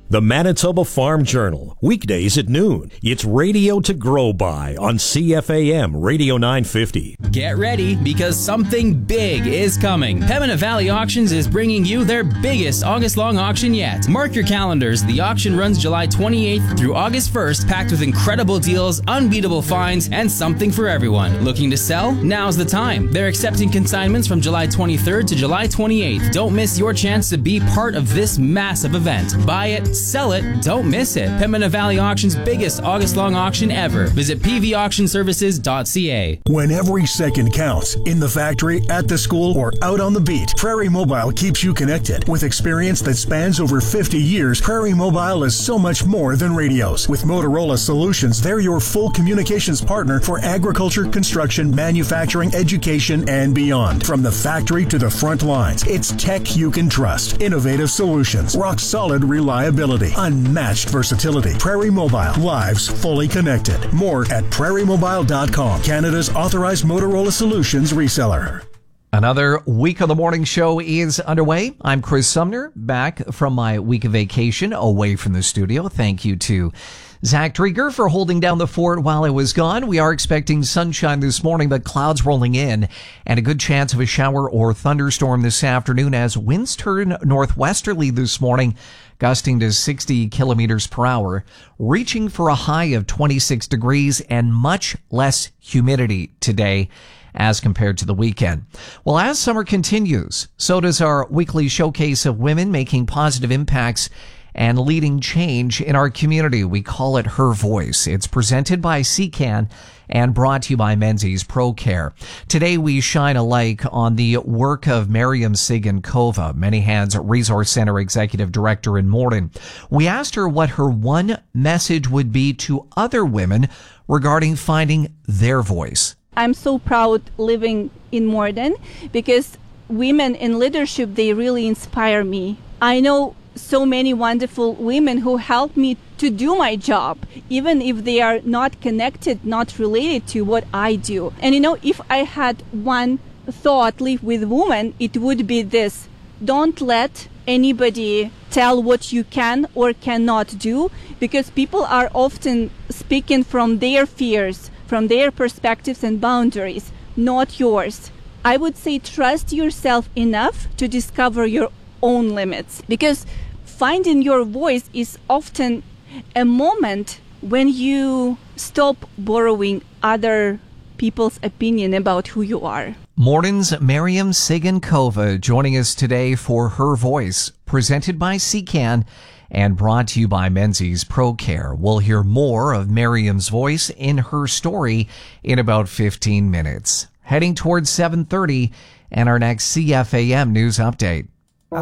The Manitoba Farm Journal, weekdays at noon. It's radio to grow by on CFAM Radio 950. Get ready, because something big is coming. Pembina Valley Auctions is bringing you their biggest August-long auction yet. Mark your calendars. The auction runs July 28th through August 1st, packed with incredible deals, unbeatable finds, and something for everyone. Looking to sell? Now's the time. They're accepting consignments from July 23rd to July 28th. Don't miss your chance to be part of this massive event. Buy it, sell it, don't miss it. Pembina Valley Auction's biggest August-long auction ever. Visit pvauctionservices.ca. When every second counts, in the factory, at the school, or out on the beat, Prairie Mobile keeps you connected. With experience that spans over 50 years, Prairie Mobile is so much more than radios. With Motorola Solutions, they're your full communications partner for agriculture, construction, manufacturing, education, and beyond. From the factory to the front lines, it's tech you can trust. Innovative solutions, rock-solid reliability, unmatched versatility. Prairie Mobile, lives fully connected. More at prairiemobile.com, Canada's authorized Motorola Solutions reseller. Another week on the morning show is underway. I'm Chris Sumner, back from my week of vacation away from the studio. Thank you to Zach Drieger for holding down the fort while I was gone. We are expecting sunshine this morning, but clouds rolling in and a good chance of a shower or thunderstorm this afternoon as winds turn northwesterly this morning, gusting to 60 kilometers per hour, reaching for a high of 26 degrees and much less humidity today as compared to the weekend. Well, as summer continues, so does our weekly showcase of women making positive impacts and leading change in our community. We call it Her Voice. It's presented by CCAN and brought to you by Menzies Pro Care. Today we shine a light on the work of Miriam Sigankova, Many Hands Resource Center Executive Director in Morden. We asked her what her one message would be to other women regarding finding their voice. I'm so proud living in Morden because women in leadership, they really inspire me. I know so many wonderful women who help me to do my job, even if they are not connected, not related to what I do. And if I had one thought leave with women, it would be this: don't let anybody tell what you can or cannot do, because people are often speaking from their fears, from their perspectives and boundaries, not yours. I would say trust yourself enough to discover your own limits, because finding your voice is often a moment when you stop borrowing other people's opinion about who you are. Morden's Miriam Sigankova joining us today for Her Voice, presented by CCAN and brought to you by Menzies Pro Care. We'll hear more of Miriam's voice in her story in about 15 minutes. Heading towards 7:30 and our next CFAM news update.